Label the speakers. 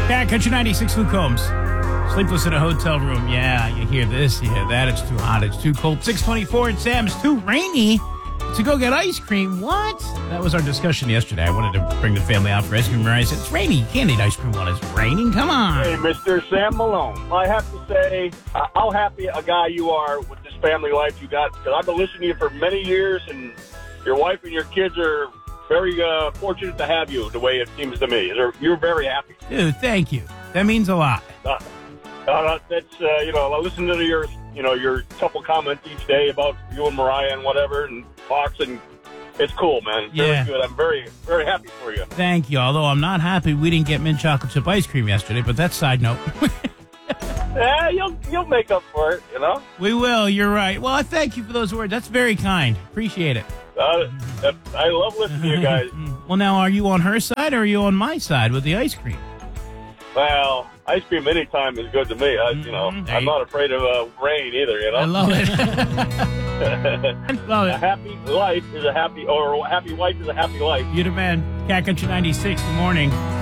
Speaker 1: Cat Country 96, Luke Combs. Sleepless in a hotel room. Yeah, you hear this, you hear that. It's too hot, it's too cold. 624 and Sam, it's too rainy to go get ice cream. What? That was our discussion yesterday. I wanted to bring the family out for ice cream. Mariah said, it's rainy. You can't eat ice cream while it's raining. Come on.
Speaker 2: Hey, Mr. Sam Malone. I have to say how happy a guy you are with this family life you got. Because I've been listening to you for many years, and your wife and your kids are very fortunate to have you, the way it seems to me. You're very happy.
Speaker 1: Dude, thank you. That means a lot.
Speaker 2: That's I listen to your couple comments each day about you and Mariah and whatever, and Fox, and it's cool, man. It's very good. I'm very, very happy for you.
Speaker 1: Thank you. Although I'm not happy we didn't get mint chocolate chip ice cream yesterday, but that's side note.
Speaker 2: Yeah, you'll make up for it,
Speaker 1: We will. You're right. Well, I thank you for those words. That's very kind. Appreciate it.
Speaker 2: I love listening to you guys.
Speaker 1: Well, now, are you on her side or are you on my side with the ice cream?
Speaker 2: Well, ice cream anytime is good to me. I'm not afraid of rain either,
Speaker 1: I love it. I love it.
Speaker 2: A happy life is a happy wife is a happy life.
Speaker 1: You're the man. Cat Country 96, good morning.